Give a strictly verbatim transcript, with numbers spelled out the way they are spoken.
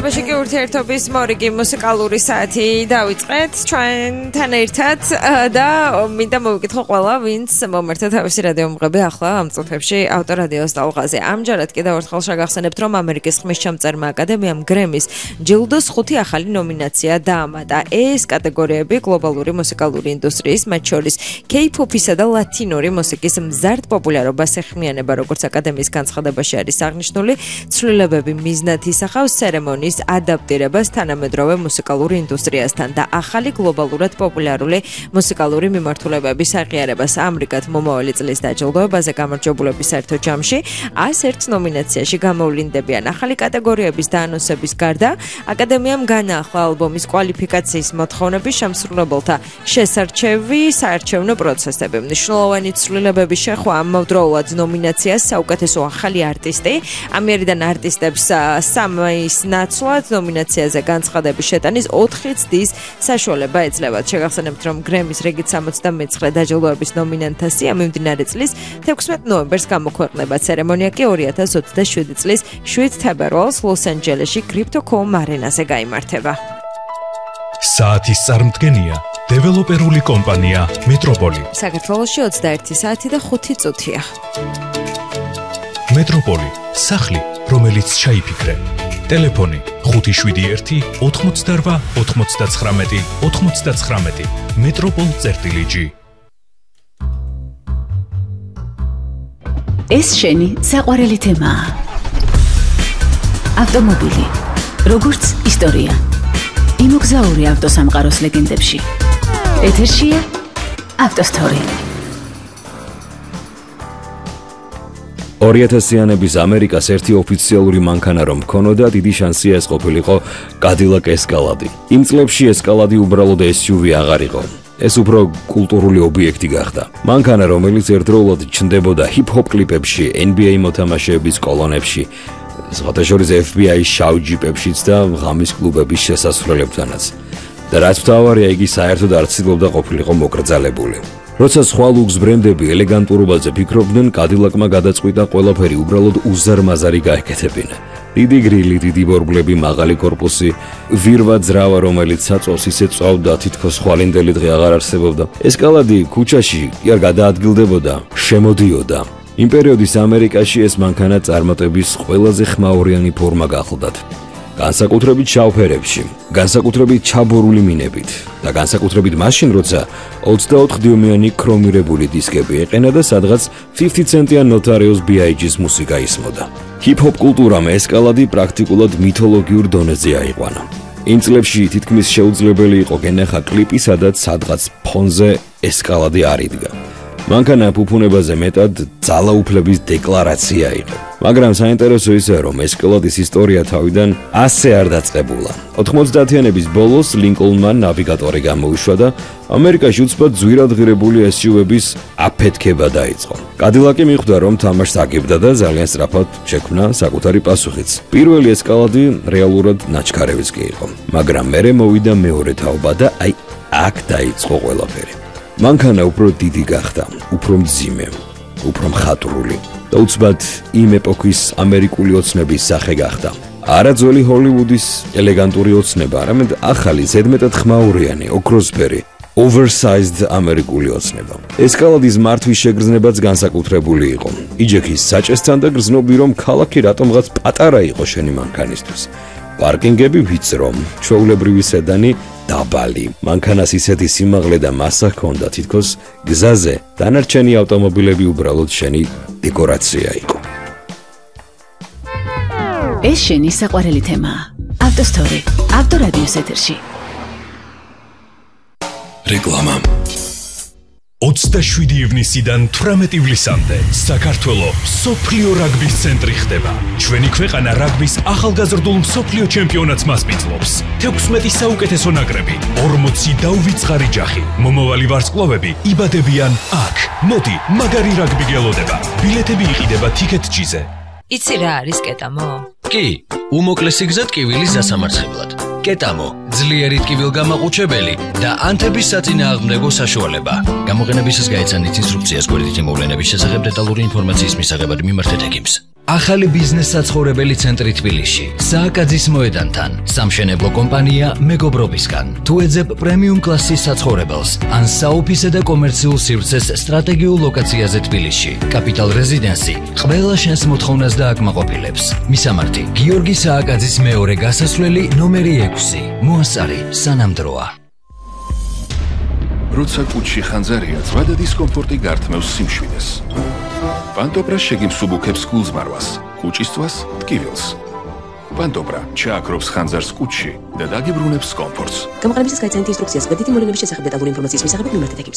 განმარტებაში კი ურთიერთობის მორიგი მუსიკალური საათი დავიწყეთ ჩვენთან ერთად და მინდა მოვიკითხო ყველა ვინც მომერთა თავისი რადიომღები ახლა ამ წუთებში ავტორადიოს ტალღაზე. ამჯერად კიდევ ერთხელ შეგახსენებთ, რომ ამერიკის ხმისჩამწერმა აკადემიამ გრემის ჯილდოს ხუთი ახალი ნომინაცია დაამატა. ეს კატეგორიები გლობალური მუსიკალური ინდუსტრიის, მათ შორის K-pop-ისა და ლათინური მუსიკის მზარდ პოპულარობას ეხმიანება, როგორც აკადემიის განცხადებაში არის აღნიშნული, ცვლილებები მიზნად ისახავს ცერემონიის ადაპტირებას თანამედროვე მუსიკალურ ინდუსტრიასთან და ახალი გლობალურად პოპულარული მუსიკალური მიმართულებების აღიარებას. ამრიგად, მომავალი წლის დაჯილდოებაზე გამარჯვებულების საერთო ჯამში ას ერთ ნომინაციაში გამოვლინდებიან. ახალი კატეგორიების დაანონსების გარდა, აკადემიამ განაახლა ალბომის კვალიფიკაციის მოთხოვნების შემსრულებელთა შესარჩევი საარჩევნო პროცესები. მნიშვნელოვანი ცვლილებების შეხვა ამავდროულად ნომინაციას საუკეთესო ახალი არტისტი, ამიერიდან არტისტებს სამის ნაცვლად ნომინაციაზე განცხადების შეტანის ოთხი წლის საშუალება ეძლევათ. შეგახსენებთ, რომ გრემის რიგით სამოცდამეცხრე დაჯილდოების ნომინანტთა სია მიმდინარე წლის თექვსმეტ ნოემბერს გამოქვეყნება. ცერემონია კი ორი ათას ოცდაშვიდი წლის შვიდ თებერვალს ლოს-ანჯელესში კრიპტო.com არენაზე გაიმართება. საათის წარმდგენია დეველოპერული კომპანია მეტროპოლი. საქართველოში ოცდაერთი საათი და ხუთი წუთია. მეტროპოლი, სახლი, რომელიც ჩაიფიქრე. ტელეფონი ხუთი შვიდი ერთი ოთხმოცდარვა ოთხმოცდაცხრამეტი ოთხმოცდაცხრამეტი მეტროპოლ წერტილი ჯი. ეს შენი საყვარელი თემაა. ავტომობილი, როგორც ისტორია. იმოგზაური ავტოსამყაროს ლეგენდებში. ეთერშია ავტოსტორი. ორი ათასიანების ამერიკას ერთი ოფიციალური მანქანა რომ ქონოდა, დიდი შანსია ეს ყოფილიყო Cadillac Escalade. იმ წლებში Escalade უბრალოდ ეს იუ ვი აღარ იყო. ეს უფრო კულტურული ობიექტი გახდა. მანქანა, რომელიც ერთდროულად ჩნდებოდა ჰიპ-ჰოპ კლიპებში, ენ ბი ეი მოთამაშეების კოლონებში, სხვადასხვა ეფ ბი აის შავ ჯიპებშიც და ღამის კლუბების შესასვლელებთანაც. და რაც მთავარია, იგი საერთოდ არ ცდილობდა ყოფილიყო მოკრძალებული. როცა სხვა ლუქს ბრენდები ელეგანტურობაზე ფიქრობდნენ, Cadillac-მა გადაწყვიტა ყველაფერი უბრალოდ უზარმაზარი გაეკეთებინა. დიდი გრილი, დიდი ბორბლები, მაღალი კორპუსი, ვირვა ძრავა, რომელიც საწვავს ისე წვავდა, თითქოს ხვალინდელი დღე აღარ არსებობდა. Escalade ქუჩაში კი არ გადაადგილდებოდა, შემოდიოდა. იმ პერიოდის ამერიკაში ეს მანქანა წარმატების ყველაზე ხმაურიანი ფორმა გახლდათ. განსაკუთრებით შავფერებში, განსაკუთრებით ჩაბორული მინებით და განსაკუთრებით მაშინ, როცა ოცდაოთხ დიუმიანი ქრომირებული დისკები ეყენა და სადღაც პενჯdesят ცენტიან Notorious ბი აი ჯის მუსიკა ისმოდა. ჰიპ-ჰოპ კულტურამ Escalade პრაქტიკულად მითოლოგიურ დონეზე აიყვანა. იმ წლებში თითქმის შეუძლებელი იყო გენახა კლიპი, სადაც სადღაც ფონზე Escalade არ იდგა. მანქანა ფუფუნებაზე მეტად ძალაუფლების დეკლარაცია იყო. მაგრამ საინტერესო ისაა, რომ Escalade-ის ისტორია თავიდან ასე არ დაწყებულა. ოთხმოცდაათიანების ბოლოს ლინკოლნმა ნავიგატორი გამოუშვა და ამერიკაში უცბად ძვირად ღირებული ეს იუ ვი-ების აფეთქება დაიწყო. Cadillac-ი მიხვდა, რომ თამაშს აგებდა და ძალიან სწრაფად შექმნა საკუთარი პასუხიც. პირველი Escalade რეალურად ნაჩქარევიც კი იყო, მაგრამ მერე მოვიდა მეორე თაობა და აი აქ დაიწყო ყველაფერი. მანქანა უფრო დიდი გახდა, უფრო მძიმე, უფრო მხატვრული და უცბად იმ ეპოქის ამერიკული ოცნების სახე გახდა. არა ძველი ჰოლივუდის ელეგანტური ოცნება, არამედ ახალი, ზედმეტად ხმაურიანი, ოქროსფერი, oversized ამერიკული ოცნება. Escalade-ის მართვის შეგრძნებაც განსაკუთრებული იყო. იჯექის საჭესთან და გრძნობდი, რომ ქალაქი რატომღაც პატარა იყო შენი მანქანისთვის. პარკინგები ვიწრო, ჩვეულებრივი სედანი დაბალი. მანქანას ისეთი სიმაღლე და მასა ჰქონდა, თითქოს გზაზე დანარჩენი ავტომობილები უბრალოდ შენი დეკორაცია იყო. ეს შენი საყვარელი თემაა. ავტოსტორი, ავტორადიოს ეთერში. რეკლამა. ოცდაშვიდი ივნისიდან თვრამეტი ივლისამდე საქართველო მსოფლიო რაგბის ცენტრი ხდება. ჩვენი ქვეყანა რაგბის ახალგაზრდულ მსოფლიო ჩემპიონატს მასპინძლობს. თექვსმეტი საუკეთესო ნაკრები, ორმოცი დაუვიწყარი ჯახი. მომავალი ვარსკვლავები იბადებიან აქ. მოდი, მაგარი რაგბი გელოდება. ბილეთები იყიდება TicketJet-ზე. იცი რა არის კეტამო? კი, უმოკლესი გზა ტკივილის დასამარცხებლად. კეტამო, ძლიერი ტკივილგამაყუჩებელი და ანთების საწინააღმდეგო საშუალება. გამოყენებისას გაეცანით ინსტრუქციას გვერდითი მოვლენების შესახებ დეტალური ინფორმაციის მისაღებად მიმართეთ ექიმს. ახალი ბიზნეს საცხოვრებელი ცენტრი თბილისში, სააკაძის მოედანთან, სამშენებლო კომპანია მეგობრობისგან. თუ ეძებ პრემიუმ კლასის საცხოვრებელს, ან საოფისე და კომერციულ სივრცეს სტრატეგიულ ლოკაციაზე თბილისში, კაპიტალ რეზიდენსი ყველა შენს მოთხოვნას დააკმაყოფილებს. მისამართი: გიორგი სააკაძის მეორე გასასვლელი ნომერი ექვსი. მოასწარი სანამ დროა. როცა კუჩში ხანძარია, ზვადა დისკომფორტი გართმევს სიმშვიდეს. პანტოპრა შეგიმსუბუქებს გულზმარვას, კუჭისწვას ტკივილს. პანტოპრა ჩააქრობს ხანძარს კუჩში და დაგიბრუნებს კომფორტს. გამყარებისას გაიცანით ინსტრუქციას, ბედითი მოვლენების შესახებ დეტალური ინფორმაციის მისაღებად მიმართეთ ეკიპს.